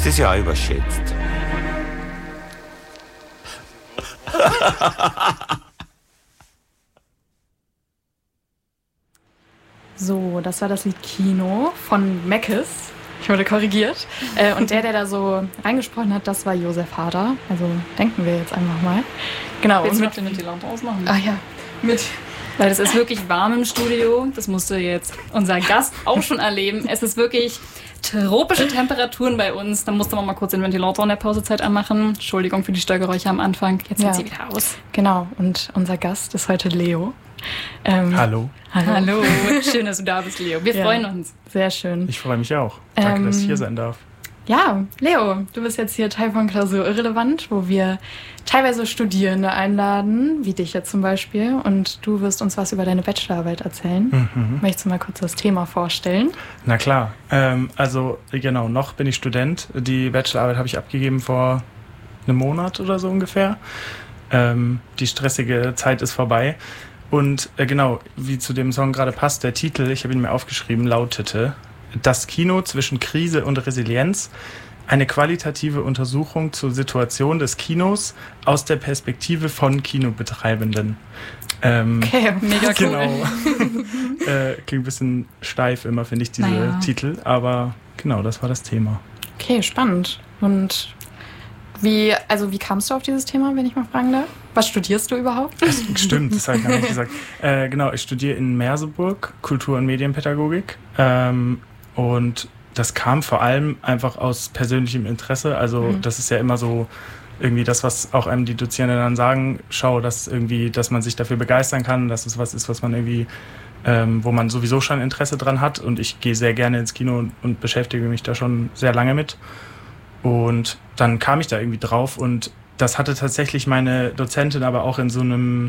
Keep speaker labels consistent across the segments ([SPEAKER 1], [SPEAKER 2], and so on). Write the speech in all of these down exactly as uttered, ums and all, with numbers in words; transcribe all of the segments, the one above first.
[SPEAKER 1] nächstes Jahr überschätzt.
[SPEAKER 2] So, das war das Lied Kino von Meckes. Ich wurde korrigiert. Äh, und der, der da so reingesprochen hat, das war Josef Hader. Also denken wir jetzt einfach mal. Genau.
[SPEAKER 3] Willst
[SPEAKER 2] und
[SPEAKER 3] du
[SPEAKER 2] mit
[SPEAKER 3] noch den Ventilator ausmachen?
[SPEAKER 2] Ah ja, mit.
[SPEAKER 3] Weil es ist wirklich warm im Studio. Das musste jetzt unser Gast auch schon erleben. Es ist wirklich tropische Temperaturen bei uns. Da musste man mal kurz den Ventilator in der Pausezeit anmachen. Entschuldigung für die Störgeräusche am Anfang. Jetzt
[SPEAKER 2] Ja.
[SPEAKER 3] sind sie wieder aus.
[SPEAKER 2] Genau. Und unser Gast ist heute Leo. Ähm,
[SPEAKER 4] Hallo.
[SPEAKER 2] Hallo.
[SPEAKER 3] Hallo, schön, dass du da bist, Leo. Wir
[SPEAKER 2] Ja.
[SPEAKER 3] freuen uns.
[SPEAKER 2] Sehr schön.
[SPEAKER 4] Ich freue mich auch. Danke,
[SPEAKER 2] Ähm,
[SPEAKER 4] dass ich hier sein darf.
[SPEAKER 2] Ja, Leo, du bist jetzt hier Teil von Klausur Irrelevant, wo wir teilweise Studierende einladen, wie dich jetzt zum Beispiel. Und du wirst uns was über deine Bachelorarbeit erzählen.
[SPEAKER 4] Mhm.
[SPEAKER 2] Möchtest du mal kurz das Thema vorstellen?
[SPEAKER 4] Na klar. Ähm, also genau, noch bin ich Student. Die Bachelorarbeit habe ich abgegeben vor einem Monat oder so ungefähr. Ähm, die stressige Zeit ist vorbei. Und äh, genau, wie zu dem Song gerade passt, der Titel, ich habe ihn mir aufgeschrieben, lautete Das Kino zwischen Krise und Resilienz, eine qualitative Untersuchung zur Situation des Kinos aus der Perspektive von Kinobetreibenden. Ähm,
[SPEAKER 2] Okay, mega cool.
[SPEAKER 4] Genau. äh, klingt ein bisschen steif immer, finde ich, diese
[SPEAKER 3] Naja.
[SPEAKER 4] Titel. Aber genau, das war das Thema.
[SPEAKER 2] Okay, spannend. Und wie, also wie kamst du auf dieses Thema, wenn ich mal fragen darf? Was studierst du überhaupt?
[SPEAKER 4] Stimmt, das habe ich gar nicht gesagt. Äh, genau, ich studiere in Merseburg Kultur- und Medienpädagogik. Ähm, und das kam vor allem einfach aus persönlichem Interesse. Also
[SPEAKER 2] Mhm.
[SPEAKER 4] das ist ja immer so irgendwie das, was auch einem die Dozierenden dann sagen, schau, dass irgendwie, dass man sich dafür begeistern kann, dass es was ist, was man irgendwie, ähm, wo man sowieso schon Interesse dran hat. Und ich gehe sehr gerne ins Kino und, und beschäftige mich da schon sehr lange mit. Und dann kam ich da irgendwie drauf und das hatte tatsächlich meine Dozentin aber auch in so einem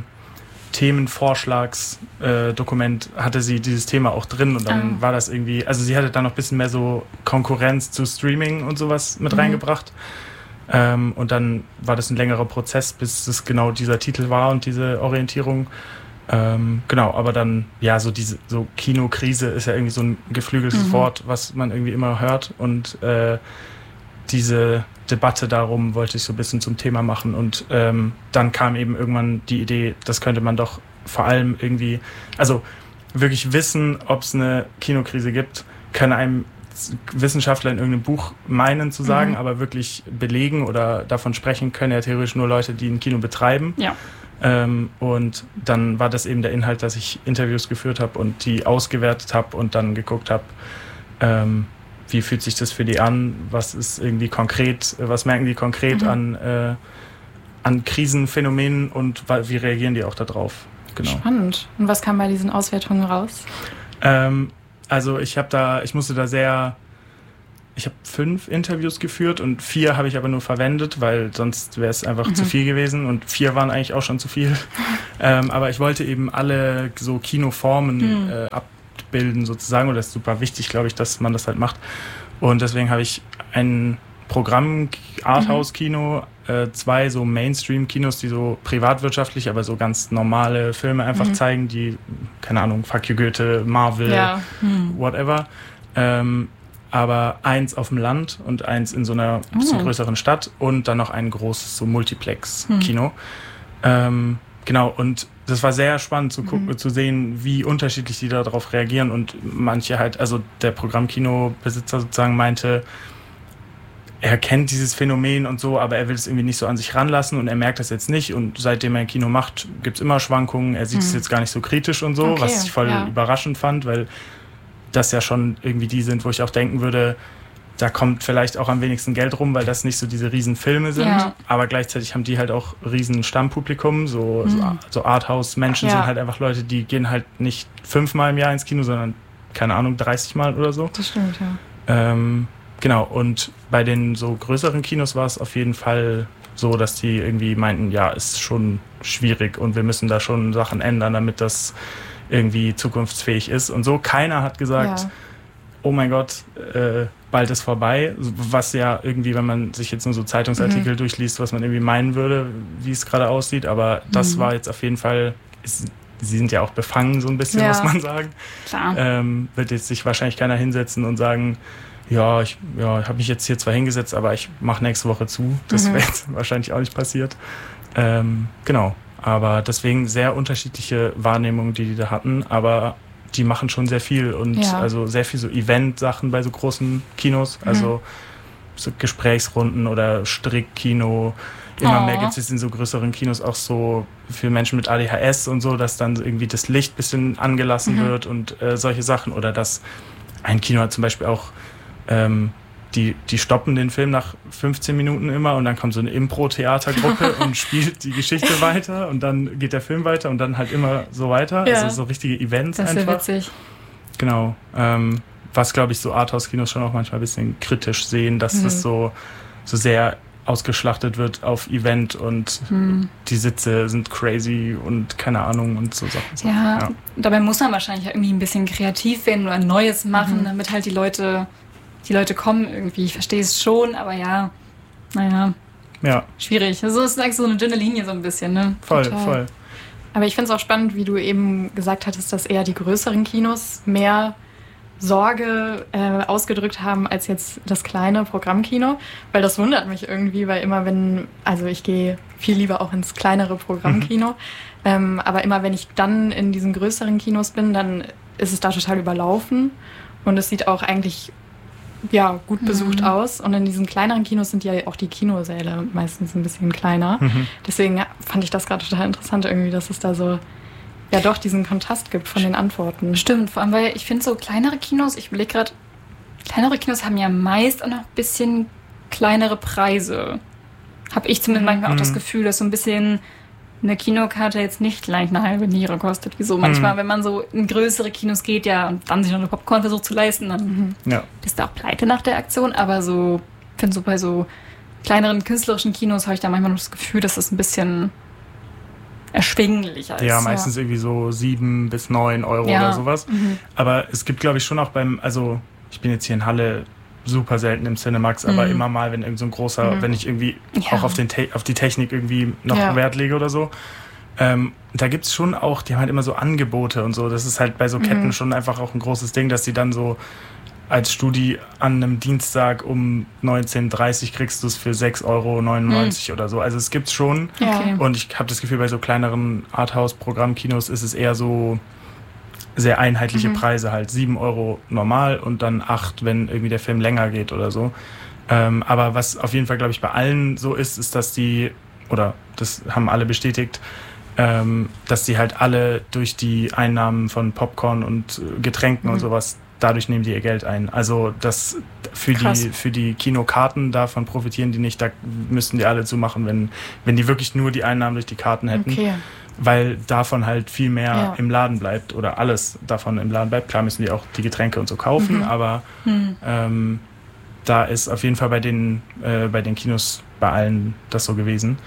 [SPEAKER 4] Themenvorschlagsdokument äh, hatte sie dieses Thema auch drin und dann
[SPEAKER 2] Ah.
[SPEAKER 4] war das irgendwie, also sie hatte da noch ein bisschen mehr so Konkurrenz zu Streaming und sowas mit
[SPEAKER 2] Mhm.
[SPEAKER 4] reingebracht. Ähm, und dann war das ein längerer Prozess, bis es genau dieser Titel war und diese Orientierung. Ähm, genau, aber dann, ja, so diese so Kinokrise ist ja irgendwie so ein geflügeltes
[SPEAKER 2] Mhm.
[SPEAKER 4] Wort, was man irgendwie immer hört und äh, diese Debatte darum wollte ich so ein bisschen zum Thema machen und ähm, dann kam eben irgendwann die Idee, das könnte man doch vor allem irgendwie, also wirklich wissen, ob es eine Kinokrise gibt, kann einem Wissenschaftler in irgendeinem Buch meinen zu sagen,
[SPEAKER 2] Mhm.
[SPEAKER 4] aber wirklich belegen oder davon sprechen können ja theoretisch nur Leute, die ein Kino betreiben.
[SPEAKER 3] Ja.
[SPEAKER 4] Ähm, und dann war das eben der Inhalt, dass ich Interviews geführt habe und die ausgewertet habe und dann geguckt habe, ähm, wie fühlt sich das für die an, was ist irgendwie konkret, was merken die konkret
[SPEAKER 2] Mhm.
[SPEAKER 4] an, äh, an Krisenphänomenen und wie reagieren die auch darauf. Genau.
[SPEAKER 2] Spannend. Und was kam bei diesen Auswertungen raus?
[SPEAKER 4] Ähm, also ich habe da, ich musste da sehr, ich habe fünf Interviews geführt und vier habe ich aber nur verwendet, weil sonst wäre es einfach
[SPEAKER 2] Mhm.
[SPEAKER 4] zu viel gewesen und vier waren eigentlich auch schon zu viel. ähm, aber ich wollte eben alle so Kinoformen
[SPEAKER 2] Mhm.
[SPEAKER 4] äh, abbilden sozusagen und das ist super wichtig, glaube ich, dass man das halt macht. Und deswegen habe ich ein Programm, Arthouse-Kino, äh, zwei so Mainstream-Kinos, die so privatwirtschaftlich, aber so ganz normale Filme einfach
[SPEAKER 2] Mhm.
[SPEAKER 4] zeigen, die, keine Ahnung, Fuck you Goethe, Marvel,
[SPEAKER 2] Ja. Hm.
[SPEAKER 4] whatever. Ähm, aber eins auf dem Land und eins in so einer bisschen
[SPEAKER 3] Oh.
[SPEAKER 4] größeren Stadt und dann noch ein großes so Multiplex-Kino. Ähm, genau, und das war sehr spannend zu gucken,
[SPEAKER 2] Mhm.
[SPEAKER 4] zu sehen, wie unterschiedlich die darauf reagieren und manche halt, also der Programmkinobesitzer sozusagen meinte, er kennt dieses Phänomen und so, aber er will es irgendwie nicht so an sich ranlassen und er merkt das jetzt nicht und seitdem er ein Kino macht, gibt es immer Schwankungen, er sieht es
[SPEAKER 2] Hm.
[SPEAKER 4] jetzt gar nicht so kritisch und so,
[SPEAKER 2] Okay,
[SPEAKER 4] was ich voll
[SPEAKER 2] ja.
[SPEAKER 4] überraschend fand, weil das ja schon irgendwie die sind, wo ich auch denken würde, da kommt vielleicht auch am wenigsten Geld rum, weil das nicht so diese riesen Filme sind,
[SPEAKER 3] Ja.
[SPEAKER 4] aber gleichzeitig haben die halt auch riesen Stammpublikum, so, so,
[SPEAKER 3] Mhm.
[SPEAKER 4] so Arthouse-Menschen
[SPEAKER 2] Ja.
[SPEAKER 4] sind halt einfach Leute, die gehen halt nicht fünfmal im Jahr ins Kino, sondern, keine Ahnung, dreißig Mal oder so.
[SPEAKER 2] Das stimmt, ja.
[SPEAKER 4] Ähm, genau, und bei den so größeren Kinos war es auf jeden Fall so, dass die irgendwie meinten, ja, ist schon schwierig und wir müssen da schon Sachen ändern, damit das irgendwie zukunftsfähig ist. Und so, keiner hat gesagt,
[SPEAKER 2] Ja.
[SPEAKER 4] oh mein Gott, äh, bald ist vorbei, was ja irgendwie, wenn man sich jetzt nur so Zeitungsartikel
[SPEAKER 2] Mhm.
[SPEAKER 4] durchliest, was man irgendwie meinen würde, wie es gerade aussieht, aber das
[SPEAKER 3] Mhm.
[SPEAKER 4] war jetzt auf jeden Fall, ist, sie sind ja auch befangen so ein bisschen,
[SPEAKER 2] Ja.
[SPEAKER 4] muss man sagen.
[SPEAKER 3] Klar.
[SPEAKER 4] Ähm, wird jetzt sich wahrscheinlich keiner hinsetzen und sagen, Ja, ich ja, habe mich jetzt hier zwar hingesetzt, aber ich mache nächste Woche zu. Das mhm. wäre jetzt wahrscheinlich auch nicht passiert. Ähm, genau, aber deswegen sehr unterschiedliche Wahrnehmungen, die die da hatten, aber die machen schon sehr viel und ja. also sehr viel so Event-Sachen bei so großen Kinos, mhm. also so Gesprächsrunden oder Strickkino. Immer oh. mehr gibt es in so größeren Kinos auch so für Menschen mit A D H S und so, dass dann irgendwie das Licht ein bisschen angelassen mhm. wird und äh, solche Sachen. Oder dass ein Kino hat zum Beispiel auch, ähm, die, die stoppen den Film nach fünfzehn Minuten immer und dann kommt so eine Impro-Theatergruppe und spielt die Geschichte weiter und dann geht der Film weiter und dann halt immer so weiter. Ja. Also so richtige Events
[SPEAKER 3] das
[SPEAKER 4] einfach.
[SPEAKER 3] Das ist ja witzig.
[SPEAKER 4] Genau. Ähm, was, glaube ich, so Arthouse-Kinos schon auch manchmal ein bisschen kritisch sehen, dass mhm. das so, so sehr ausgeschlachtet wird auf Event und hm. die Sitze sind crazy und keine Ahnung und so Sachen.
[SPEAKER 3] Ja, ja, dabei muss man wahrscheinlich irgendwie ein bisschen kreativ werden oder Neues machen, mhm. damit halt die Leute, die Leute kommen irgendwie. Ich verstehe es schon, aber ja, naja,
[SPEAKER 4] ja.
[SPEAKER 3] schwierig. Also es ist eigentlich so eine dünne Linie so ein bisschen, ne?
[SPEAKER 4] Voll, Total. voll.
[SPEAKER 2] Aber ich finde es auch spannend, wie du eben gesagt hattest, dass eher die größeren Kinos mehr Sorge äh, ausgedrückt haben als jetzt das kleine Programmkino, weil das wundert mich irgendwie, weil immer wenn, also ich gehe viel lieber auch ins kleinere Programmkino, mhm. ähm, aber immer wenn ich dann in diesen größeren Kinos bin, dann ist es da total überlaufen und es sieht auch eigentlich ja gut besucht mhm. aus und in diesen kleineren Kinos sind ja auch die Kinosäle meistens ein bisschen kleiner, mhm. deswegen fand ich das gerade total interessant irgendwie, dass es da so ja doch diesen Kontrast gibt von den Antworten.
[SPEAKER 3] Stimmt, vor allem, weil ich finde so kleinere Kinos, ich überlege gerade, kleinere Kinos haben ja meist auch noch ein bisschen kleinere Preise. Habe ich zumindest mhm. manchmal auch das Gefühl, dass so ein bisschen eine Kinokarte jetzt nicht gleich eine halbe Niere kostet. Wie so manchmal, mhm. wenn man so in größere Kinos geht, ja, und dann sich noch eine Popcorn versucht zu leisten, dann mhm. ja. bist du auch pleite nach der Aktion. Aber so, ich finde so bei so kleineren künstlerischen Kinos habe ich da manchmal noch das Gefühl, dass das ein bisschen erschwinglicher ist.
[SPEAKER 4] Ja, meistens ja. irgendwie so sieben bis neun Euro ja. oder sowas. Mhm. Aber es gibt, glaube ich, schon auch beim, also ich bin jetzt hier in Halle super selten im Cinemax, aber mhm. immer mal, wenn irgend so ein großer, mhm. wenn ich irgendwie ja. auch auf, den Te- auf die Technik irgendwie noch ja. Wert lege oder so. Ähm, da gibt's schon auch, die haben halt immer so Angebote und so. Das ist halt bei so Ketten mhm. schon einfach auch ein großes Ding, dass die dann so als Studi an einem Dienstag um neunzehn Uhr dreißig kriegst du es für sechs Euro neunundneunzig mhm. oder so. Also es gibt's schon.
[SPEAKER 3] Okay.
[SPEAKER 4] Und ich habe das Gefühl, bei so kleineren Arthouse-Programmkinos ist es eher so sehr einheitliche mhm. Preise, halt sieben Euro normal und dann acht, wenn irgendwie der Film länger geht oder so. Ähm, aber was auf jeden Fall, glaube ich, bei allen so ist, ist, dass die, oder das haben alle bestätigt, ähm, dass die halt alle durch die Einnahmen von Popcorn und Getränken mhm. und sowas, dadurch nehmen die ihr Geld ein. Also das für Krass. die für die Kinokarten, davon profitieren die nicht, da müssten die alle zumachen, wenn, wenn die wirklich nur die Einnahmen durch die Karten hätten.
[SPEAKER 2] Okay.
[SPEAKER 4] Weil davon halt viel mehr
[SPEAKER 2] ja.
[SPEAKER 4] im Laden bleibt oder alles davon im Laden bleibt. Klar müssen die auch die Getränke und so kaufen,
[SPEAKER 2] mhm.
[SPEAKER 4] aber
[SPEAKER 2] mhm.
[SPEAKER 4] ähm, da ist auf jeden Fall bei den, äh, bei den Kinos bei allen das so gewesen.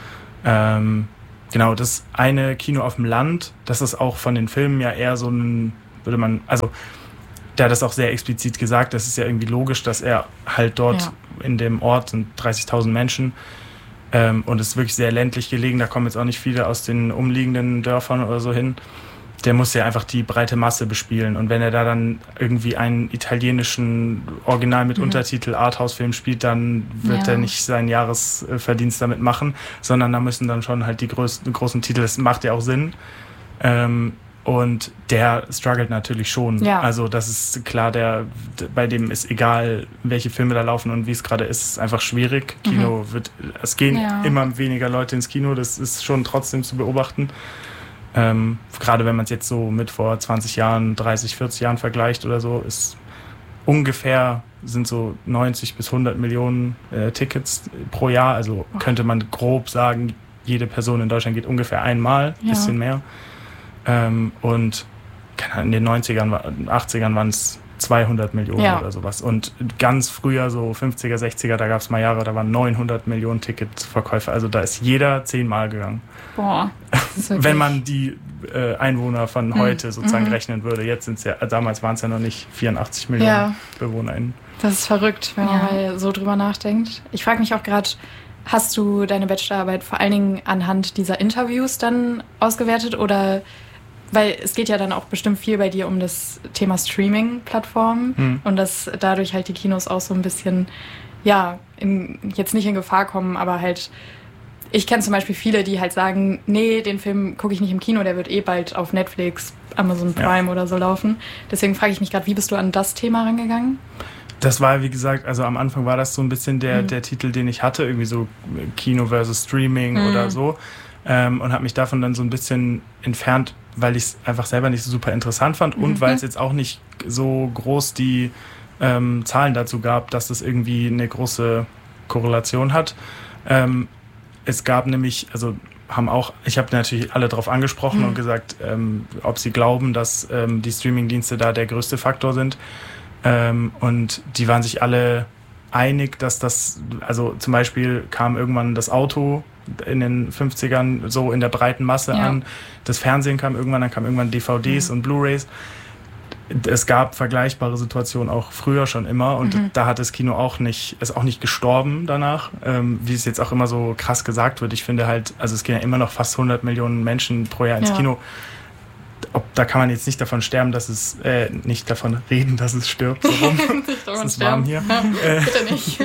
[SPEAKER 4] Ähm, genau, das eine Kino auf dem Land, das ist auch von den Filmen ja eher so ein, würde man, also der hat das auch sehr explizit gesagt, das ist ja irgendwie logisch, dass er halt dort
[SPEAKER 2] ja.
[SPEAKER 4] in dem Ort sind dreißigtausend Menschen ähm, und es ist wirklich sehr ländlich gelegen, da kommen jetzt auch nicht viele aus den umliegenden Dörfern oder so hin. Der muss ja einfach die breite Masse bespielen und wenn er da dann irgendwie einen italienischen Original mit mhm. Untertitel Arthouse-Film spielt, dann wird
[SPEAKER 2] ja.
[SPEAKER 4] er nicht seinen Jahresverdienst damit machen, sondern da müssen dann schon halt die größten, großen Titel, das macht ja auch Sinn. Ähm, Und der struggelt natürlich schon.
[SPEAKER 2] Ja.
[SPEAKER 4] Also das ist klar, der, bei dem ist egal, welche Filme da laufen und wie es gerade ist, ist einfach schwierig. Kino mhm. wird, es gehen
[SPEAKER 2] ja.
[SPEAKER 4] immer weniger Leute ins Kino, das ist schon trotzdem zu beobachten. Ähm, gerade wenn man es jetzt so mit vor zwanzig Jahren, dreißig, vierzig Jahren vergleicht oder so, ist ungefähr sind so neunzig bis hundert Millionen äh, Tickets pro Jahr. Also oh. könnte man grob sagen, jede Person in Deutschland geht ungefähr einmal, ein
[SPEAKER 2] ja.
[SPEAKER 4] bisschen mehr. Ähm, und in den neunzigern, achtzigern waren es zweihundert Millionen
[SPEAKER 2] ja.
[SPEAKER 4] oder sowas. Und ganz früher, so fünfziger, sechziger, da gab es mal Jahre, da waren neunhundert Millionen Ticketverkäufe. Also da ist jeder zehnmal gegangen.
[SPEAKER 3] Boah.
[SPEAKER 4] Wenn man die äh, Einwohner von heute
[SPEAKER 2] mhm.
[SPEAKER 4] sozusagen
[SPEAKER 2] mhm.
[SPEAKER 4] rechnen würde. Jetzt sind es ja, damals waren es ja noch nicht vierundachtzig Millionen
[SPEAKER 2] ja.
[SPEAKER 4] BewohnerInnen.
[SPEAKER 2] Das ist verrückt, wenn ja. man mal so drüber nachdenkt. Ich frage mich auch gerade, hast du deine Bachelorarbeit vor allen Dingen anhand dieser Interviews dann ausgewertet oder weil es geht ja dann auch bestimmt viel bei dir um das Thema Streaming-Plattformen mhm. und dass dadurch halt die Kinos auch so ein bisschen, ja, in, jetzt nicht in Gefahr kommen, aber halt, ich kenne zum Beispiel viele, die halt sagen, nee, den Film gucke ich nicht im Kino, der wird eh bald auf Netflix, Amazon Prime ja. oder so laufen. Deswegen frage ich mich gerade, wie bist du an das Thema rangegangen?
[SPEAKER 4] Das war, wie gesagt, also am Anfang war das so ein bisschen der, mhm. der Titel, den ich hatte, irgendwie so Kino versus Streaming mhm. oder so. Ähm, und habe mich davon dann so ein bisschen entfernt, weil ich es einfach selber nicht so super interessant fand und mhm. weil es jetzt auch nicht so groß die ähm, Zahlen dazu gab, dass es irgendwie eine große Korrelation hat. Ähm, es gab nämlich, also haben auch, ich habe natürlich alle drauf angesprochen mhm. und gesagt, ähm, ob sie glauben, dass ähm, die Streamingdienste da der größte Faktor sind. Ähm, und die waren sich alle einig, dass das, also zum Beispiel kam irgendwann das Auto in den fünfzigern so in der breiten Masse ja. an. Das Fernsehen kam irgendwann, dann kamen irgendwann D V Ds mhm. und Blu-rays. Es gab vergleichbare Situationen auch früher schon immer und mhm. da hat das Kino auch nicht, ist auch nicht gestorben danach, ähm, wie es jetzt auch immer so krass gesagt wird. Ich finde halt, also es gehen ja immer noch fast hundert Millionen Menschen pro Jahr ins ja. Kino. Ob, da kann man jetzt nicht davon sterben, dass es, äh, nicht davon reden, dass es stirbt. So rum. Es ist warm hier.
[SPEAKER 2] Ja, äh, bitte nicht.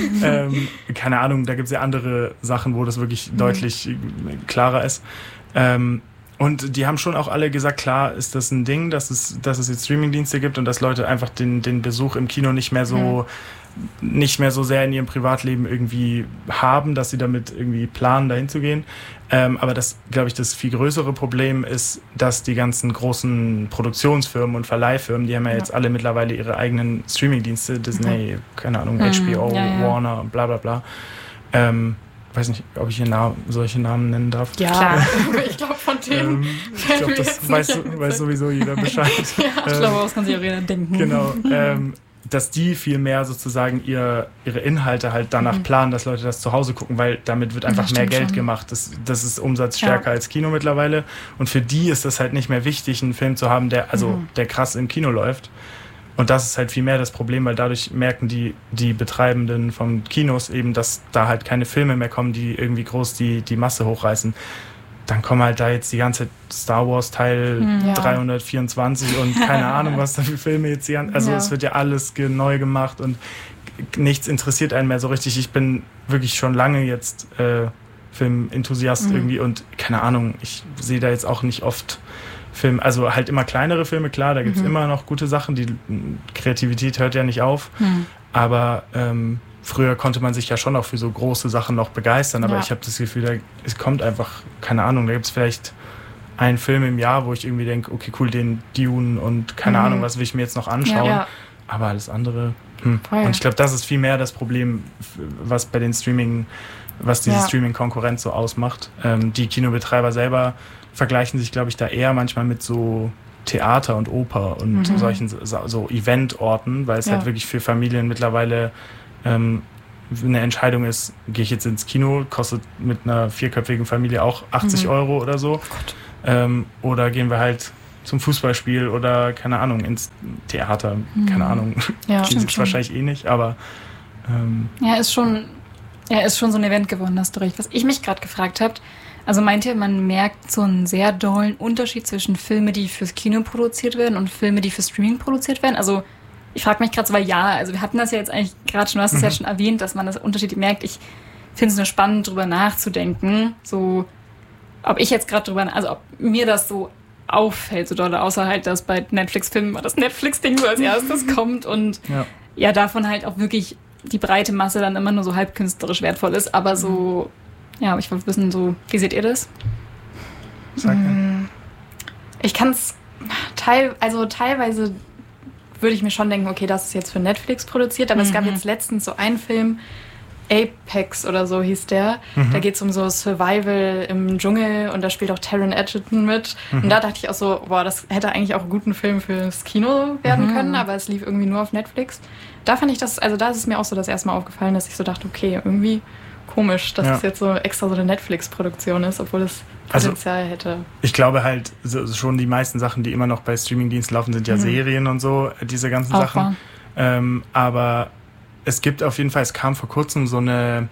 [SPEAKER 4] ähm, keine Ahnung, da gibt es ja andere Sachen, wo das wirklich mhm. deutlich klarer ist. Ähm, und die haben schon auch alle gesagt, klar ist das ein Ding, dass es, dass es jetzt Streamingdienste gibt und dass Leute einfach den, den Besuch im Kino nicht mehr so mhm. nicht mehr so sehr in ihrem Privatleben irgendwie haben, dass sie damit irgendwie planen, dahin zu gehen. Ähm, aber das, glaube ich, das viel größere Problem ist, dass die ganzen großen Produktionsfirmen und Verleihfirmen, die haben ja, ja. jetzt alle mittlerweile ihre eigenen Streamingdienste, Disney, mhm. keine Ahnung, mhm. H B O, ja, ja. Warner, bla bla bla. Ähm, weiß nicht, ob ich hier Namen, solche Namen nennen darf.
[SPEAKER 2] Ja, klar. Ich glaube, von dem.
[SPEAKER 4] ähm, ich glaube, das weiß, weiß sowieso jeder Bescheid.
[SPEAKER 3] Ja, ich ähm, glaube, das kann sich auch jeder denken.
[SPEAKER 4] Genau. Ähm, dass die viel mehr sozusagen ihr, ihre Inhalte halt danach mhm. planen, dass Leute das zu Hause gucken, weil damit wird einfach mehr Geld schon. gemacht. Das, das ist umsatzstärker ja. als Kino mittlerweile. Und für die ist das halt nicht mehr wichtig, einen Film zu haben, der, also, mhm. der krass im Kino läuft. Und das ist halt viel mehr das Problem, weil dadurch merken die, die Betreibenden von Kinos eben, dass da halt keine Filme mehr kommen, die irgendwie groß die, die Masse hochreißen. Dann kommen halt da jetzt die ganze Star Wars Teil ja. dreihundertvierundzwanzig und keine Ahnung, was da für Filme jetzt die ganze, also ja. es wird ja alles ge- neu gemacht und nichts interessiert einen mehr so richtig. Ich bin wirklich schon lange jetzt äh, Filmenthusiast mhm. irgendwie und keine Ahnung, ich sehe da jetzt auch nicht oft Filme, also halt immer kleinere Filme, klar, da gibt's mhm. immer noch gute Sachen, die Kreativität hört ja nicht auf, mhm. aber ähm, früher konnte man sich ja schon auch für so große Sachen noch begeistern, aber ja. ich habe das Gefühl, da, es kommt einfach, keine Ahnung, da gibt es vielleicht einen Film im Jahr, wo ich irgendwie denke, okay, cool, den Dune und keine mhm. Ahnung, was will ich mir jetzt noch anschauen. Ja, ja. Aber alles andere, hm. Und ich glaube, das ist viel mehr das Problem, was bei den Streaming, was diese ja. Streaming-Konkurrenz so ausmacht. Ähm, die Kinobetreiber selber vergleichen sich, glaube ich, da eher manchmal mit so Theater und Oper und mhm. solchen so, so Eventorten, weil es ja. halt wirklich für Familien mittlerweile ähm, eine Entscheidung ist, gehe ich jetzt ins Kino, kostet mit einer vierköpfigen Familie auch achtzig mhm. Euro oder so. Ähm, oder gehen wir halt zum Fußballspiel oder, keine Ahnung, ins Theater, mhm. keine Ahnung.
[SPEAKER 2] Ja,
[SPEAKER 4] die gibt es wahrscheinlich eh nicht, aber ähm,
[SPEAKER 3] ja, ist schon, ja, ist schon so ein Event geworden, hast du recht. Was ich mich gerade gefragt habe, also meint ihr, man merkt so einen sehr dollen Unterschied zwischen Filmen, die fürs Kino produziert werden und Filme, die für Streaming produziert werden? Also ich frage mich gerade so, weil ja, also wir hatten das ja jetzt eigentlich gerade schon, du hast es mhm. ja schon erwähnt, dass man das Unterschied merkt. Ich finde es nur spannend, drüber nachzudenken, so, ob ich jetzt gerade drüber, also ob mir das so auffällt, so doll, außer halt, dass bei Netflix-Filmen mal das Netflix-Ding so als erstes kommt und ja. ja, davon halt auch wirklich die breite Masse dann immer nur so halb künstlerisch wertvoll ist, aber so, ja, ich wollte wissen, so, wie seht ihr das?
[SPEAKER 4] Sag mir.
[SPEAKER 2] Ich kann es teil, also teilweise würde ich mir schon denken, okay, das ist jetzt für Netflix produziert, aber mhm. es gab jetzt letztens so einen Film, Apex oder so hieß der. Mhm. Da geht es um so Survival im Dschungel und da spielt auch Taron Egerton mit. Mhm. Und da dachte ich auch so, boah, das hätte eigentlich auch einen guten Film fürs Kino werden mhm. können, aber es lief irgendwie nur auf Netflix. Da fand ich das, also da ist es mir auch so das erste Mal aufgefallen, dass ich so dachte, okay, irgendwie komisch, dass es ja. jetzt so extra so eine Netflix-Produktion ist, obwohl es Potenzial also, hätte.
[SPEAKER 4] Ich glaube halt, so, schon die meisten Sachen, die immer noch bei Streamingdiensten laufen, sind ja mhm. Serien und so, diese ganzen auch Sachen. Ähm, aber es gibt auf jeden Fall, es kam vor kurzem so eine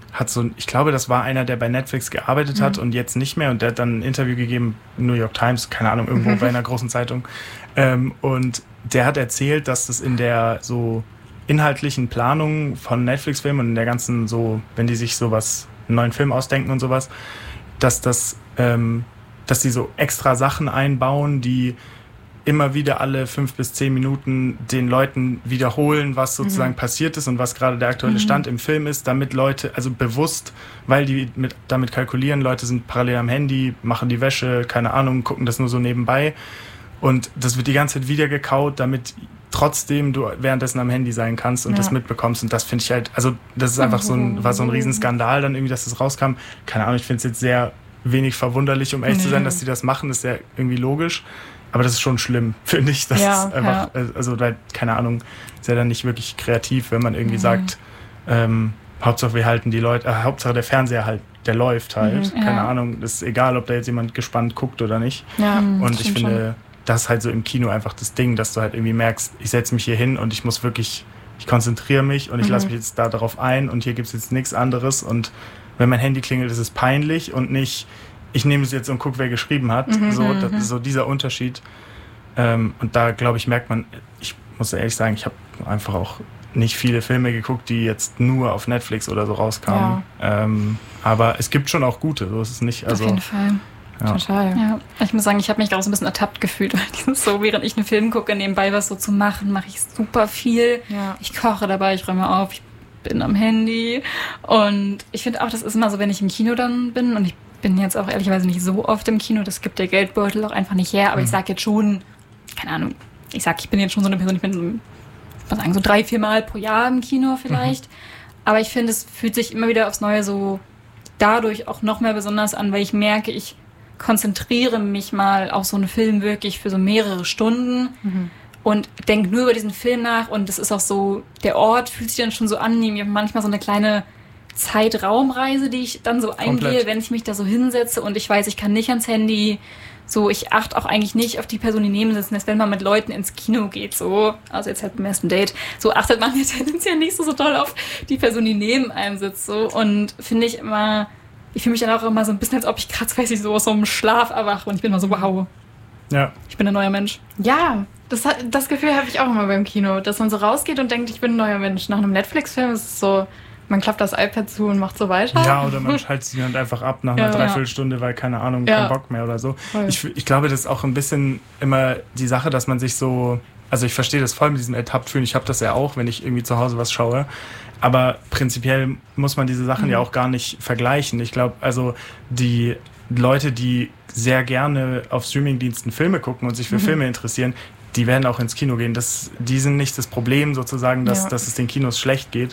[SPEAKER 4] hat so, ich glaube, das war einer, der bei Netflix gearbeitet hat
[SPEAKER 2] mhm.
[SPEAKER 4] und jetzt nicht mehr. Und der hat dann ein Interview gegeben, New York Times, keine Ahnung, irgendwo bei einer großen Zeitung. Ähm, und der hat erzählt, dass das in der so inhaltlichen Planung von Netflix-Filmen und in der ganzen so, wenn die sich sowas, einen neuen Film ausdenken und sowas, dass das, ähm, dass die so extra Sachen einbauen, die immer wieder alle fünf bis zehn Minuten den Leuten wiederholen, was sozusagen mhm. passiert ist und was gerade der aktuelle Stand mhm. im Film ist, damit Leute, also bewusst, weil die mit, damit kalkulieren, Leute sind parallel am Handy, machen die Wäsche, keine Ahnung, gucken das nur so nebenbei und das wird die ganze Zeit wieder gekaut, damit trotzdem du währenddessen am Handy sein kannst und ja. das mitbekommst und das finde ich halt, also das ist einfach so ein, war so ein Riesenskandal dann irgendwie, dass das rauskam. Keine Ahnung, ich finde es jetzt sehr wenig verwunderlich, um ehrlich nee. zu sein, dass die das machen, ist ja irgendwie logisch. Aber das ist schon schlimm, finde ich. Das ja, ist einfach, ja. also weil, keine Ahnung, ist ja dann nicht wirklich kreativ, wenn man irgendwie mhm. sagt, ähm, Hauptsache wir halten die Leute, äh, Hauptsache der Fernseher halt, der läuft halt. Mhm, keine ja. Ahnung, das ist egal, ob da jetzt jemand gespannt guckt oder nicht. Ja, und ich finde, schon. das ist halt so im Kino einfach das Ding, dass du halt irgendwie merkst, ich setze mich hier hin und ich muss wirklich, ich konzentriere mich und ich mhm. lasse mich jetzt da darauf ein und hier gibt es jetzt nichts anderes und wenn mein Handy klingelt, ist es peinlich und nicht, ich nehme es jetzt und gucke, wer geschrieben hat. Mhm, so, das, so dieser Unterschied. Ähm, und da, glaube ich, merkt man, ich muss ehrlich sagen, ich habe einfach auch nicht viele Filme geguckt, die jetzt nur auf Netflix oder so rauskamen. Ja. Ähm, aber es gibt schon auch gute, so ist es nicht. Also,
[SPEAKER 3] auf jeden Fall.
[SPEAKER 4] Ja.
[SPEAKER 3] Total. Ja. Ich muss sagen, ich habe mich gerade so ein bisschen ertappt gefühlt, weil dieses so, während ich einen Film gucke, nebenbei was so zu machen, mache ich super viel. Ja. Ich koche dabei, ich räume auf, ich bin am Handy. Und ich finde auch, das ist immer so, wenn ich im Kino dann bin und ich bin jetzt auch ehrlicherweise nicht so oft im Kino, das gibt der Geldbeutel auch einfach nicht her, aber mhm. ich sage jetzt schon, keine Ahnung, ich sag, ich bin jetzt schon so eine Person, ich bin so, ich würde sagen, so drei, vier Mal pro Jahr im Kino vielleicht, mhm. aber ich finde, es fühlt sich immer wieder aufs Neue so dadurch auch noch mehr besonders an, weil ich merke, ich konzentriere mich mal auf so einen Film wirklich für so mehrere Stunden mhm. und denke nur über diesen Film nach und es ist auch so, der Ort fühlt sich dann schon so an, ich habe manchmal so eine kleine Zeitraumreise, die ich dann so eingehe, Komplett. wenn ich mich da so hinsetze und ich weiß, ich kann nicht ans Handy, so, ich achte auch eigentlich nicht auf die Person, die neben sitzen, dass wenn man mit Leuten ins Kino geht, so, also jetzt halt beim ersten Date, so achtet man ja tendenziell nicht so, so toll auf die Person, die neben einem sitzt, so, und finde ich immer, ich fühle mich dann auch immer so ein bisschen, als ob ich gerade, weiß ich, so aus so einem Schlaf erwache und ich bin immer so, wow,
[SPEAKER 4] ja.
[SPEAKER 3] ich bin ein neuer Mensch.
[SPEAKER 2] Ja, das, hat, das Gefühl habe ich auch immer beim Kino, dass man so rausgeht und denkt, ich bin ein neuer Mensch. Nach einem Netflix-Film ist es so, man klappt das iPad zu und macht so weiter.
[SPEAKER 4] Ja, oder man schaltet sich halt einfach ab nach einer ja, Dreiviertelstunde, weil, keine Ahnung, ja. kein Bock mehr oder so. Ich, ich glaube, das ist auch ein bisschen immer die Sache, dass man sich so, also ich verstehe das voll mit diesem Ertappt-Fühlen, ich habe das ja auch, wenn ich irgendwie zu Hause was schaue, aber prinzipiell muss man diese Sachen mhm. ja auch gar nicht vergleichen. Ich glaube, also die Leute, die sehr gerne auf Streamingdiensten Filme gucken und sich für mhm. Filme interessieren, die werden auch ins Kino gehen. Das, die sind nicht das Problem sozusagen, dass, ja. dass es den Kinos schlecht geht.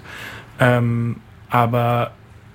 [SPEAKER 4] Ähm, aber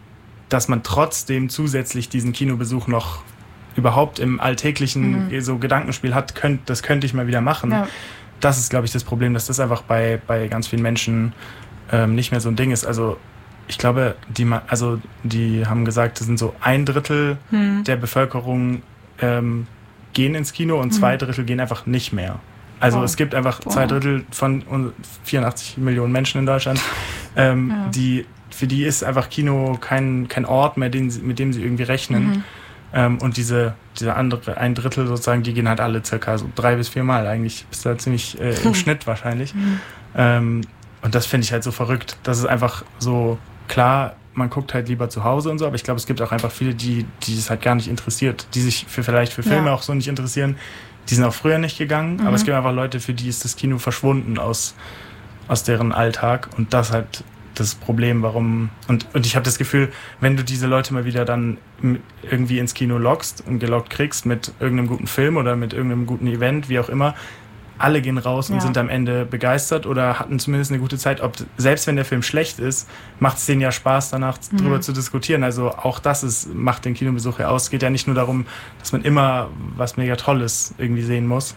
[SPEAKER 4] dass man trotzdem zusätzlich diesen Kinobesuch noch überhaupt im alltäglichen mhm. so Gedankenspiel hat, könnt, das könnte ich mal wieder machen. Ja. Das ist, glaube ich, das Problem, dass das einfach bei, bei ganz vielen Menschen ähm, nicht mehr so ein Ding ist. Also ich glaube, die, also die haben gesagt, das sind so ein Drittel mhm. der Bevölkerung ähm, gehen ins Kino und mhm. zwei Drittel gehen einfach nicht mehr. Also oh. es gibt einfach Boah. zwei Drittel von vierundachtzig Millionen Menschen in Deutschland, ähm, ja. die, für die ist einfach Kino kein, kein Ort mehr, den sie, mit dem sie irgendwie rechnen. Mhm. Ähm, und diese, diese andere, ein Drittel sozusagen, die gehen halt alle circa so drei bis vier Mal eigentlich. Bist da ziemlich äh, im Schnitt wahrscheinlich. Mhm. Ähm, und das finde ich halt so verrückt. Das ist einfach so, klar, man guckt halt lieber zu Hause und so, aber ich glaube, es gibt auch einfach viele, die, die es halt gar nicht interessiert, die sich für vielleicht für Filme ja. auch so nicht interessieren. Die sind auch früher nicht gegangen, mhm. aber es gibt einfach Leute, für die ist das Kino verschwunden aus, aus deren Alltag und das halt das Problem, warum... Und, und ich habe das Gefühl, wenn du diese Leute mal wieder dann irgendwie ins Kino lockst und gelockt kriegst mit irgendeinem guten Film oder mit irgendeinem guten Event, wie auch immer, alle gehen raus ja. und sind am Ende begeistert oder hatten zumindest eine gute Zeit. Ob, selbst wenn der Film schlecht ist, macht es denen ja Spaß, danach mhm. drüber zu diskutieren. Also auch das ist, macht den Kinobesuch ja aus. Es geht ja nicht nur darum, dass man immer was mega Tolles irgendwie sehen muss,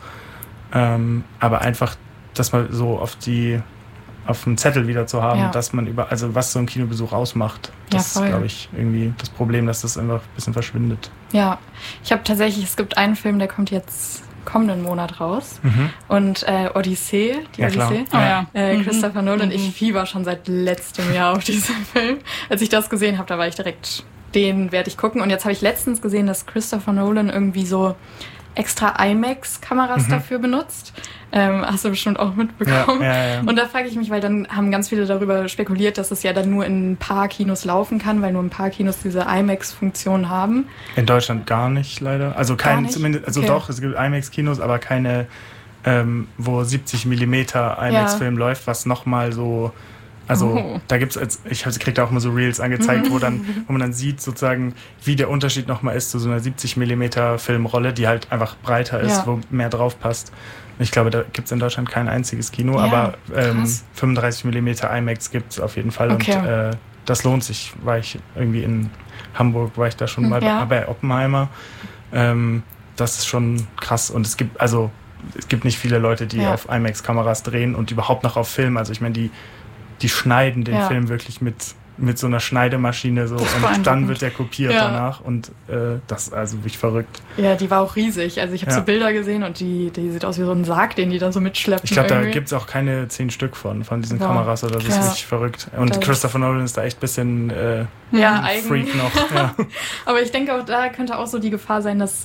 [SPEAKER 4] ähm, aber einfach, dass man so auf die auf dem Zettel wieder zu haben, ja. dass man über, also was so ein Kinobesuch ausmacht. Das ja, ist, glaube ich, irgendwie das Problem, dass das einfach ein bisschen verschwindet.
[SPEAKER 2] Ja, ich habe tatsächlich, es gibt einen Film, der kommt jetzt kommenden Monat raus.
[SPEAKER 4] Mhm.
[SPEAKER 2] Und äh, Odyssee, die
[SPEAKER 4] Ja, klar.
[SPEAKER 2] Odyssee,
[SPEAKER 3] Oh ja.
[SPEAKER 2] äh,
[SPEAKER 3] Mhm.
[SPEAKER 2] Christopher Nolan,
[SPEAKER 3] Mhm.
[SPEAKER 2] ich fieber schon seit letztem Jahr auf diesen Film. Als ich das gesehen habe, da war ich direkt, den werde ich gucken. Und jetzt habe ich letztens gesehen, dass Christopher Nolan irgendwie so extra IMAX-Kameras
[SPEAKER 4] Mhm.
[SPEAKER 2] dafür benutzt. Ähm, hast du bestimmt auch mitbekommen.
[SPEAKER 4] Ja, ja, ja.
[SPEAKER 2] Und da frage ich mich, weil dann haben ganz viele darüber spekuliert, dass es ja dann nur in ein paar Kinos laufen kann, weil nur ein paar Kinos diese IMAX-Funktion haben.
[SPEAKER 4] In Deutschland gar nicht, leider. Also kein,
[SPEAKER 2] nicht?
[SPEAKER 4] zumindest, also
[SPEAKER 2] Okay.
[SPEAKER 4] doch, es gibt IMAX-Kinos, aber keine, ähm, wo siebzig Millimeter IMAX-Film läuft, was nochmal so, also
[SPEAKER 3] Oh.
[SPEAKER 4] da gibt's als, ich krieg da auch mal so Reels angezeigt, wo dann, wo man dann sieht sozusagen, wie der Unterschied nochmal ist zu so einer siebzig Millimeter Filmrolle, die halt einfach breiter ist,
[SPEAKER 2] Ja.
[SPEAKER 4] wo mehr drauf passt. Ich glaube, da gibt's in Deutschland kein einziges Kino,
[SPEAKER 2] Ja,
[SPEAKER 4] aber ähm,
[SPEAKER 2] krass.
[SPEAKER 4] fünfunddreißig Millimeter IMAX gibt's auf jeden Fall
[SPEAKER 2] Okay.
[SPEAKER 4] und äh, das lohnt sich. War ich irgendwie in Hamburg, war ich da schon mal
[SPEAKER 2] Ja.
[SPEAKER 4] bei, bei Oppenheimer. Ähm, das ist schon krass und es gibt, also es gibt nicht viele Leute, die
[SPEAKER 2] Ja.
[SPEAKER 4] auf IMAX-Kameras drehen und überhaupt noch auf Film. Also ich meine, die, die schneiden den
[SPEAKER 2] Ja.
[SPEAKER 4] Film wirklich mit, mit so einer Schneidemaschine so
[SPEAKER 3] ist
[SPEAKER 4] und dann
[SPEAKER 3] beeindruckend.
[SPEAKER 4] wird der kopiert
[SPEAKER 2] Ja.
[SPEAKER 4] danach und äh, das ist also wirklich verrückt.
[SPEAKER 2] Ja, die war auch riesig. Also ich habe
[SPEAKER 4] Ja.
[SPEAKER 2] so Bilder gesehen und die, die sieht aus wie so ein Sarg, den die da so mitschleppen.
[SPEAKER 4] Ich glaube, da
[SPEAKER 2] irgendwie.
[SPEAKER 4] gibt es auch keine zehn Stück von, von diesen
[SPEAKER 2] Wow.
[SPEAKER 4] Kameras oder das ist
[SPEAKER 2] Ja.
[SPEAKER 4] wirklich verrückt. Und
[SPEAKER 2] Das-
[SPEAKER 4] Christopher Nolan ist da echt ein bisschen äh,
[SPEAKER 2] Ja, eigen.
[SPEAKER 4] Freak noch. Ja.
[SPEAKER 2] Aber ich denke auch, da könnte auch so die Gefahr sein, dass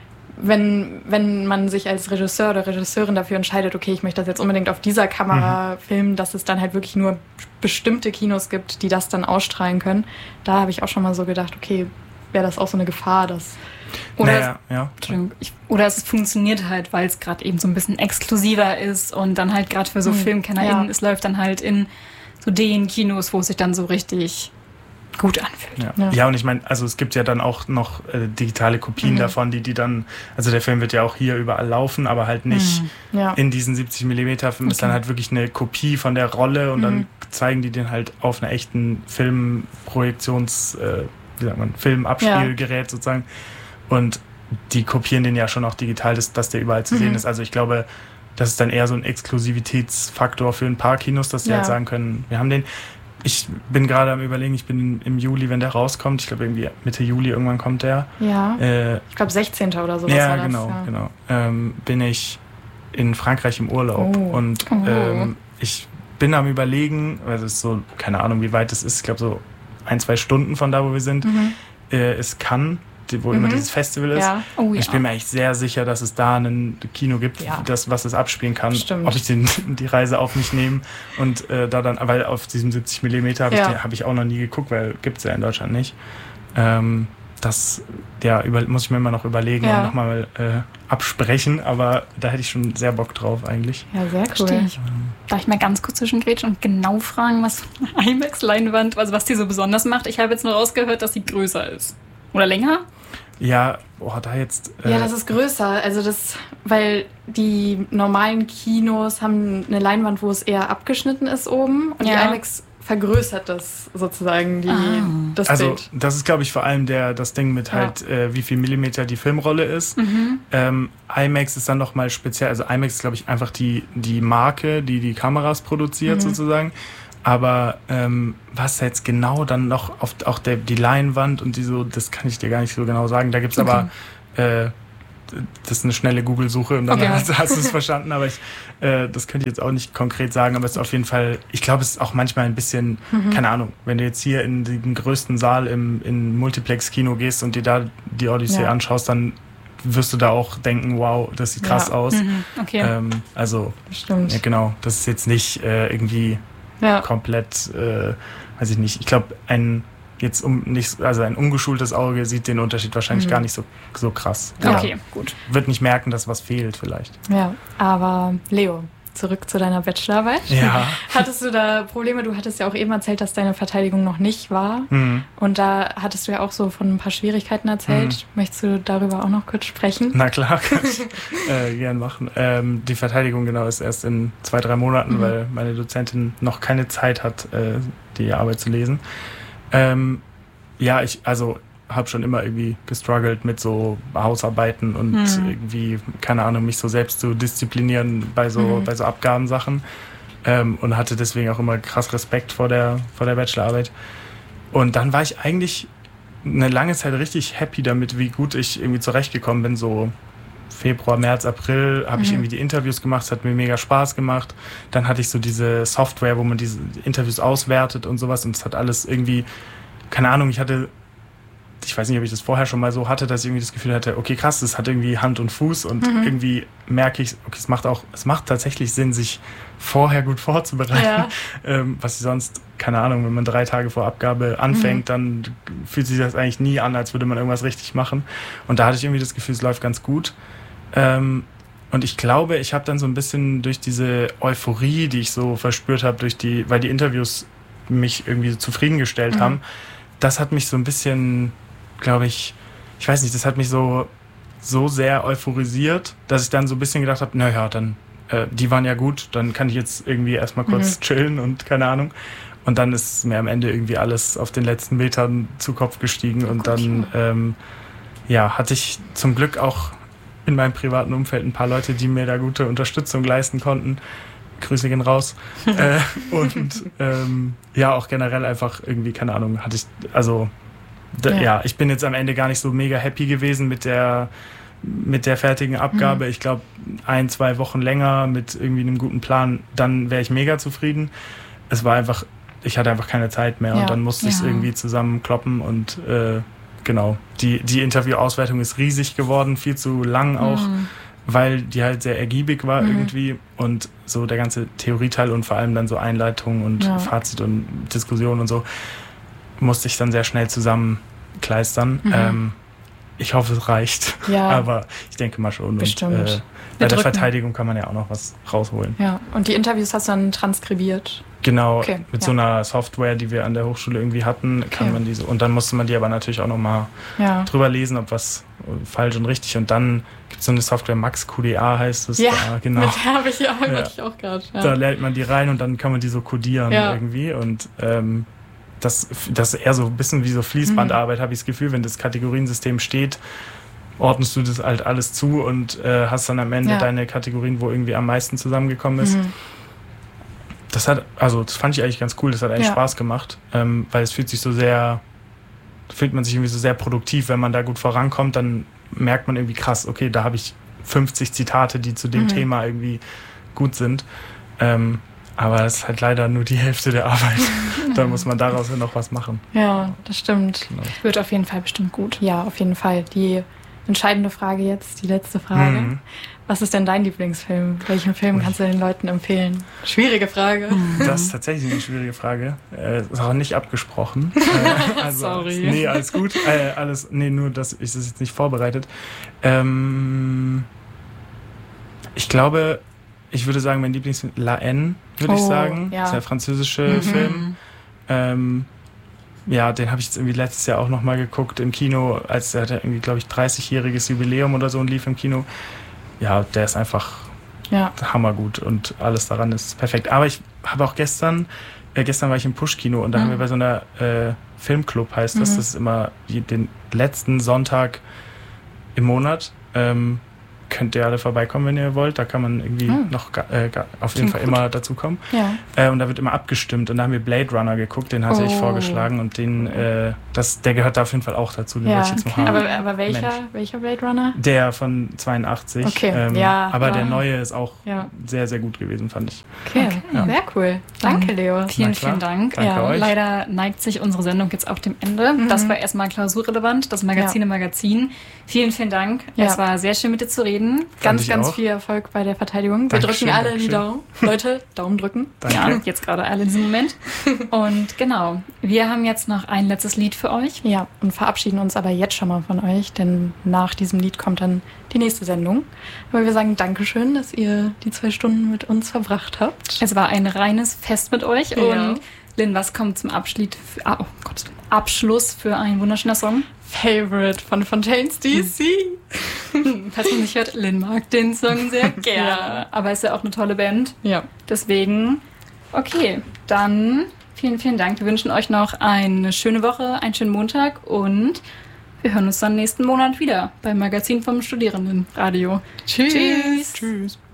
[SPEAKER 2] wenn, wenn man sich als Regisseur oder Regisseurin dafür entscheidet, okay, ich möchte das jetzt unbedingt auf dieser Kamera filmen, dass es dann halt wirklich nur bestimmte Kinos gibt, die das dann ausstrahlen können. Da habe ich auch schon mal so gedacht, okay, wäre das auch so eine Gefahr, dass...
[SPEAKER 3] Oder,
[SPEAKER 4] Naja, ja.
[SPEAKER 3] Entschuldigung, ich, oder es funktioniert halt, weil es gerade eben so ein bisschen exklusiver ist und dann halt gerade für so
[SPEAKER 2] Hm,
[SPEAKER 3] FilmkennerInnen,
[SPEAKER 2] ja.
[SPEAKER 3] es läuft dann halt in so den Kinos, wo es sich dann so richtig gut anfühlt.
[SPEAKER 4] Ja.
[SPEAKER 2] Ja.
[SPEAKER 4] Ja, und ich meine, also es gibt ja dann auch noch äh, digitale Kopien
[SPEAKER 2] Mhm.
[SPEAKER 4] davon, die die dann, also der Film wird ja auch hier überall laufen, aber halt nicht
[SPEAKER 3] Mhm.
[SPEAKER 2] Ja,
[SPEAKER 4] in diesen siebzig Millimeter Film, ist
[SPEAKER 3] Okay.
[SPEAKER 4] dann halt wirklich eine Kopie von der Rolle und
[SPEAKER 2] Mhm.
[SPEAKER 4] dann zeigen die den halt auf einer echten Filmprojektions, äh, wie sagt man, Filmabspielgerät sozusagen und die kopieren den ja schon auch digital, dass, dass der überall zu
[SPEAKER 2] Mhm.
[SPEAKER 4] sehen ist. Also ich glaube, das ist dann eher so ein Exklusivitätsfaktor für ein paar Kinos, dass die
[SPEAKER 2] Ja.
[SPEAKER 4] halt sagen können, wir haben den. Ich bin gerade am Überlegen, ich bin im Juli, wenn der rauskommt, ich glaube irgendwie Mitte Juli irgendwann kommt der.
[SPEAKER 2] ja.
[SPEAKER 4] Äh,
[SPEAKER 2] Ich glaube sechzehnten oder sowas
[SPEAKER 4] ja,
[SPEAKER 2] war das.
[SPEAKER 4] genau,
[SPEAKER 2] ja.
[SPEAKER 4] genau. Ähm, bin ich in Frankreich im Urlaub
[SPEAKER 2] Oh.
[SPEAKER 4] und
[SPEAKER 3] Oh.
[SPEAKER 4] ähm, ich bin am Überlegen, also es ist so, keine Ahnung, wie weit es ist, ich glaube so ein, zwei Stunden von da, wo wir sind,
[SPEAKER 2] Mhm.
[SPEAKER 4] äh, ist Cannes, die- wo
[SPEAKER 2] Mhm.
[SPEAKER 4] immer dieses Festival ist.
[SPEAKER 2] Ja,
[SPEAKER 3] Oh ja.
[SPEAKER 4] Ich bin mir eigentlich sehr sicher, dass es da ein Kino gibt,
[SPEAKER 2] Ja.
[SPEAKER 4] das, was es abspielen kann.
[SPEAKER 2] Stimmt.
[SPEAKER 4] Ob ich den, die Reise auf mich nehme und äh, da dann, weil auf diesem siebzig Millimeter habe
[SPEAKER 2] Ja.
[SPEAKER 4] ich, den- hab ich auch noch nie geguckt, weil gibt es ja in Deutschland nicht. Ähm, das ja, über, muss ich mir immer noch überlegen
[SPEAKER 2] Ja.
[SPEAKER 4] und nochmal äh, absprechen, aber da hätte ich schon sehr Bock drauf eigentlich.
[SPEAKER 2] ja, sehr
[SPEAKER 3] Verstehe
[SPEAKER 2] cool.
[SPEAKER 3] ich. Darf ich mal ganz kurz zwischengrätschen und genau fragen, was eine IMAX-Leinwand, also was die so besonders macht? Ich habe jetzt nur rausgehört, dass sie größer ist. Oder länger?
[SPEAKER 4] Ja, boah, da jetzt. Äh,
[SPEAKER 2] Ja, das ist größer. Also das, weil die normalen Kinos haben eine Leinwand, wo es eher abgeschnitten ist oben und
[SPEAKER 3] Ja.
[SPEAKER 2] die IMAX vergrößert das sozusagen, die,
[SPEAKER 3] Ah.
[SPEAKER 2] das
[SPEAKER 4] also
[SPEAKER 2] Bild.
[SPEAKER 4] das ist, glaube ich, vor allem der, das Ding mit
[SPEAKER 2] Ja.
[SPEAKER 4] halt, äh, wie viel Millimeter die Filmrolle ist.
[SPEAKER 3] Mhm.
[SPEAKER 4] Ähm, IMAX ist dann nochmal speziell, also IMAX ist, glaube ich, einfach die, die Marke, die die Kameras produziert
[SPEAKER 2] Mhm.
[SPEAKER 4] sozusagen. Aber ähm, was jetzt genau dann noch auf auch der, die Leinwand und die so, das kann ich dir gar nicht so genau sagen. Da gibt's
[SPEAKER 3] Okay.
[SPEAKER 4] aber, äh, das ist eine schnelle Google-Suche und dann
[SPEAKER 3] Okay.
[SPEAKER 4] hast, hast du es verstanden. Aber ich, äh, das könnte ich jetzt auch nicht konkret sagen, aber es ist auf jeden Fall, ich glaube, es ist auch manchmal ein bisschen,
[SPEAKER 2] Mhm.
[SPEAKER 4] keine Ahnung, wenn du jetzt hier in den größten Saal im in Multiplex-Kino gehst und dir da die Odyssee
[SPEAKER 2] Ja.
[SPEAKER 4] anschaust, dann wirst du da auch denken, wow, das sieht krass
[SPEAKER 2] Ja.
[SPEAKER 4] aus.
[SPEAKER 3] Mhm. Okay.
[SPEAKER 4] Ähm, also,
[SPEAKER 2] Stimmt.
[SPEAKER 4] ja, genau, das ist jetzt nicht äh, irgendwie
[SPEAKER 2] Ja.
[SPEAKER 4] komplett, äh, weiß ich nicht. Ich glaube, ein jetzt um nicht, also ein ungeschultes Auge sieht den Unterschied wahrscheinlich
[SPEAKER 2] Mhm.
[SPEAKER 4] gar nicht so, so krass.
[SPEAKER 3] Okay, gut.
[SPEAKER 4] Wird nicht merken, dass was fehlt vielleicht.
[SPEAKER 2] ja. Aber Leo, zurück zu deiner Bachelorarbeit.
[SPEAKER 4] Ja.
[SPEAKER 2] Hattest du da Probleme? Du hattest ja auch eben erzählt, dass deine Verteidigung noch nicht war.
[SPEAKER 4] Mhm.
[SPEAKER 2] Und da hattest du ja auch so von ein paar Schwierigkeiten erzählt. Möchtest du darüber auch noch kurz sprechen?
[SPEAKER 4] Na klar, kann ich äh, gern machen. Ähm, die Verteidigung genau ist erst in zwei, drei Monaten,
[SPEAKER 2] Mhm.
[SPEAKER 4] weil meine Dozentin noch keine Zeit hat, äh, die Arbeit zu lesen. Ähm, ja, ich also habe schon immer irgendwie gestruggelt mit so Hausarbeiten und
[SPEAKER 3] Mhm.
[SPEAKER 4] irgendwie, keine Ahnung, mich so selbst zu disziplinieren bei so,
[SPEAKER 2] Mhm.
[SPEAKER 4] bei so Abgabensachen. Ähm, und hatte deswegen auch immer krass Respekt vor der, vor der Bachelorarbeit. Und dann war ich eigentlich eine lange Zeit richtig happy damit, wie gut ich irgendwie zurechtgekommen bin, so Februar, März, April habe
[SPEAKER 2] Mhm.
[SPEAKER 4] ich irgendwie die Interviews gemacht, es hat mir mega Spaß gemacht. Dann hatte ich so diese Software, wo man diese Interviews auswertet und sowas und es hat alles irgendwie, keine Ahnung, ich hatte, ich weiß nicht, ob ich das vorher schon mal so hatte, dass ich irgendwie das Gefühl hatte, okay, krass, das hat irgendwie Hand und Fuß und
[SPEAKER 2] Mhm.
[SPEAKER 4] irgendwie merke ich, okay, es macht auch, es macht tatsächlich Sinn, sich vorher gut vorzubereiten.
[SPEAKER 2] Ja.
[SPEAKER 4] Ähm, was sonst, keine Ahnung, wenn man drei Tage vor Abgabe anfängt,
[SPEAKER 2] Mhm.
[SPEAKER 4] dann fühlt sich das eigentlich nie an, als würde man irgendwas richtig machen. Und da hatte ich irgendwie das Gefühl, es läuft ganz gut. Ähm, und ich glaube, ich habe dann so ein bisschen durch diese Euphorie, die ich so verspürt habe, durch die, weil die Interviews mich irgendwie so zufriedengestellt
[SPEAKER 2] Mhm.
[SPEAKER 4] haben, das hat mich so ein bisschen, glaube ich, ich weiß nicht, das hat mich so, so sehr euphorisiert, dass ich dann so ein bisschen gedacht habe, naja, dann, äh, die waren ja gut, dann kann ich jetzt irgendwie erstmal kurz
[SPEAKER 2] Mhm.
[SPEAKER 4] chillen und keine Ahnung. Und dann ist mir am Ende irgendwie alles auf den letzten Metern zu Kopf gestiegen und
[SPEAKER 2] gut,
[SPEAKER 4] dann, ähm, ja, hatte ich zum Glück auch in meinem privaten Umfeld ein paar Leute, die mir da gute Unterstützung leisten konnten. Grüße gehen raus. äh, und ähm, ja, auch generell einfach irgendwie, keine Ahnung, hatte ich, also d-
[SPEAKER 2] Ja.
[SPEAKER 4] ja, ich bin jetzt am Ende gar nicht so mega happy gewesen mit der mit der fertigen Abgabe.
[SPEAKER 2] Mhm.
[SPEAKER 4] Ich glaube, ein, zwei Wochen länger mit irgendwie einem guten Plan, dann wäre ich mega zufrieden. Es war einfach, ich hatte einfach keine Zeit mehr
[SPEAKER 2] Ja.
[SPEAKER 4] und dann musste ich es
[SPEAKER 3] Ja.
[SPEAKER 4] irgendwie zusammenkloppen und äh, genau. Die, die Interviewauswertung ist riesig geworden, viel zu lang auch,
[SPEAKER 3] Mhm.
[SPEAKER 4] weil die halt sehr ergiebig war
[SPEAKER 2] Mhm.
[SPEAKER 4] irgendwie und so der ganze Theorieteil und vor allem dann so Einleitung und
[SPEAKER 2] Ja.
[SPEAKER 4] Fazit und Diskussion und so musste ich dann sehr schnell zusammenkleistern.
[SPEAKER 2] Mhm.
[SPEAKER 4] Ähm, ich hoffe, es reicht,
[SPEAKER 2] Ja.
[SPEAKER 4] aber ich denke mal schon.
[SPEAKER 2] Bestimmt.
[SPEAKER 4] Und, äh,
[SPEAKER 2] Wir
[SPEAKER 4] bei der
[SPEAKER 2] drücken.
[SPEAKER 4] Verteidigung kann man ja auch noch was rausholen.
[SPEAKER 2] Ja, und die Interviews hast du dann transkribiert.
[SPEAKER 4] Genau,
[SPEAKER 2] Okay,
[SPEAKER 4] mit
[SPEAKER 2] ja.
[SPEAKER 4] so einer Software, die wir an der Hochschule irgendwie hatten, kann
[SPEAKER 2] Okay.
[SPEAKER 4] man diese, und dann musste man die aber natürlich auch nochmal
[SPEAKER 2] Ja.
[SPEAKER 4] drüber lesen, ob was falsch und richtig. Und dann gibt es so eine Software, Max Q D A heißt es.
[SPEAKER 2] Ja,
[SPEAKER 4] da, genau.
[SPEAKER 2] mit der habe ich ja,
[SPEAKER 4] Ja.
[SPEAKER 2] wollte ich auch gerade. Ja.
[SPEAKER 4] Da lernt man die rein und dann kann man die so codieren
[SPEAKER 2] Ja.
[SPEAKER 4] irgendwie. Und ähm, das, das ist eher so ein bisschen wie so Fließbandarbeit, habe ich das Gefühl, wenn das Kategoriensystem steht, ordnest du das halt alles zu und äh, hast dann am Ende
[SPEAKER 2] Ja.
[SPEAKER 4] deine Kategorien, wo irgendwie am meisten zusammengekommen ist.
[SPEAKER 2] Mhm.
[SPEAKER 4] Das hat, also das fand ich eigentlich ganz cool, das hat eigentlich
[SPEAKER 2] Ja.
[SPEAKER 4] Spaß gemacht, ähm, weil es fühlt sich so sehr, fühlt man sich irgendwie so sehr produktiv, wenn man da gut vorankommt, dann merkt man irgendwie krass, okay, da habe ich fünfzig Zitate, die zu dem
[SPEAKER 2] Mhm.
[SPEAKER 4] Thema irgendwie gut sind. Ähm, aber das ist halt leider nur die Hälfte der Arbeit. Da muss man daraus ja noch was machen.
[SPEAKER 2] Ja, das stimmt.
[SPEAKER 4] Genau.
[SPEAKER 3] Wird auf jeden Fall bestimmt gut.
[SPEAKER 2] Ja, auf jeden Fall. Die entscheidende Frage jetzt, die letzte Frage.
[SPEAKER 4] Mhm.
[SPEAKER 2] Was ist denn dein Lieblingsfilm? Welchen Film kannst du den Leuten empfehlen? Schwierige Frage.
[SPEAKER 4] Das ist tatsächlich eine schwierige Frage. Äh, ist auch nicht abgesprochen. Äh, also,
[SPEAKER 3] Sorry.
[SPEAKER 4] Nee, alles gut. Äh, alles, nee, nur, dass ich das jetzt nicht vorbereitet. Ähm, ich glaube, ich würde sagen, mein Lieblingsfilm, La Haine, würde ich
[SPEAKER 2] Oh,
[SPEAKER 4] sagen.
[SPEAKER 2] ja.
[SPEAKER 4] Das ist der französische
[SPEAKER 2] Mhm.
[SPEAKER 4] Film. Ähm, ja, den habe ich jetzt irgendwie letztes Jahr auch nochmal geguckt im Kino, als der hatte irgendwie, glaube ich, dreißigjähriges Jubiläum oder so und lief im Kino. Ja, der ist einfach
[SPEAKER 2] Ja.
[SPEAKER 4] hammergut und alles daran ist perfekt. Aber ich habe auch gestern, äh, gestern war ich im Push-Kino und da
[SPEAKER 2] Mhm.
[SPEAKER 4] haben wir bei so einer äh, Filmclub, heißt das,
[SPEAKER 2] Mhm.
[SPEAKER 4] das ist immer die, den letzten Sonntag im Monat. Ähm, könnt ihr alle vorbeikommen, wenn ihr wollt. Da kann man irgendwie
[SPEAKER 2] Mhm.
[SPEAKER 4] noch ga, äh, ga, auf jeden
[SPEAKER 2] Klingt
[SPEAKER 4] Fall
[SPEAKER 2] gut.
[SPEAKER 4] immer dazu kommen.
[SPEAKER 2] Ja.
[SPEAKER 4] Äh, und da wird immer abgestimmt und da haben wir Blade Runner geguckt, den hatte ich
[SPEAKER 2] Oh.
[SPEAKER 4] vorgeschlagen und den, äh, das, der gehört da auf jeden Fall auch dazu, den
[SPEAKER 2] Ja.
[SPEAKER 4] wollte ich jetzt noch haben.
[SPEAKER 2] Aber, aber welcher,
[SPEAKER 4] Mensch.
[SPEAKER 2] welcher Blade Runner?
[SPEAKER 4] Der von zweiundachtzig.
[SPEAKER 2] Okay,
[SPEAKER 4] ähm,
[SPEAKER 2] ja,
[SPEAKER 4] aber
[SPEAKER 2] ja.
[SPEAKER 4] der neue ist auch
[SPEAKER 2] Ja.
[SPEAKER 4] sehr, sehr gut gewesen, fand ich.
[SPEAKER 2] Okay,
[SPEAKER 3] Okay.
[SPEAKER 2] sehr cool. Danke, Leo.
[SPEAKER 3] Vielen,
[SPEAKER 4] Na klar.
[SPEAKER 3] vielen Dank.
[SPEAKER 4] Danke
[SPEAKER 3] ja,
[SPEAKER 4] euch.
[SPEAKER 3] leider neigt sich unsere Sendung jetzt auch dem Ende.
[SPEAKER 2] Mhm.
[SPEAKER 3] Das war erstmal klausurrelevant, das Magazin
[SPEAKER 2] Ja.
[SPEAKER 3] im Magazin. Vielen, vielen Dank.
[SPEAKER 2] Ja.
[SPEAKER 3] Es war sehr schön, mit dir zu reden.
[SPEAKER 2] Ganz,
[SPEAKER 4] ich
[SPEAKER 2] ganz
[SPEAKER 4] auch.
[SPEAKER 2] viel Erfolg bei der Verteidigung. Wir
[SPEAKER 4] Dankeschön,
[SPEAKER 2] drücken alle die
[SPEAKER 4] Dankeschön.
[SPEAKER 2] Daumen. Leute, Daumen drücken.
[SPEAKER 4] Danke.
[SPEAKER 3] Ja, jetzt gerade alle in diesem Moment. Und genau, wir haben jetzt noch ein letztes Lied für euch.
[SPEAKER 2] Ja, und verabschieden uns aber jetzt schon mal von euch, denn nach diesem Lied kommt dann die nächste Sendung. Aber wir sagen Dankeschön, dass ihr die zwei Stunden mit uns verbracht habt.
[SPEAKER 3] Es war ein reines Fest mit euch.
[SPEAKER 2] Ja.
[SPEAKER 3] Und Lynn, was kommt zum Abschluss für, ah, oh Gott, Abschluss für ein wunderschöner Song?
[SPEAKER 2] Favorite von Fontaines D C.
[SPEAKER 3] Falls man nicht hört, Lynn mag den Song sehr gerne.
[SPEAKER 2] Ja.
[SPEAKER 3] Aber ist ja auch eine tolle Band.
[SPEAKER 2] Ja.
[SPEAKER 3] Deswegen, okay, dann vielen, vielen Dank. Wir wünschen euch noch eine schöne Woche, einen schönen Montag und wir hören uns dann nächsten Monat wieder beim Magazin vom Studierendenradio.
[SPEAKER 2] Tschüss.
[SPEAKER 3] Tschüss.
[SPEAKER 4] Tschüss.